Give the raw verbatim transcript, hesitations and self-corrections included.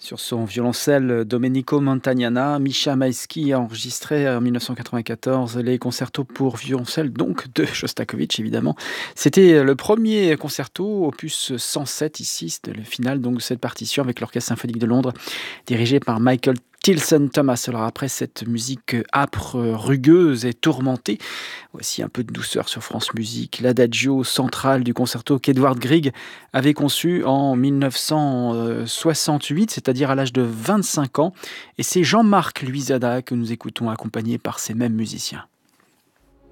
Sur son violoncelle Domenico Montagnana, Misha Maïski a enregistré en mille neuf cent quatre-vingt-quatorze les concertos pour violoncelle, donc de Shostakovich évidemment. C'était le premier concerto, opus cent sept ici, c'était le final donc de cette partition avec l'Orchestre symphonique de Londres, dirigé par Michael Tilson Thomas. Alors après cette musique âpre, rugueuse et tourmentée, voici un peu de douceur sur France Musique, l'adagio central du concerto qu'Edvard Grieg avait conçu en mille neuf cent soixante-huit, c'est-à-dire à l'âge de vingt-cinq ans. Et c'est Jean-Marc Luisada que nous écoutons accompagné par ces mêmes musiciens.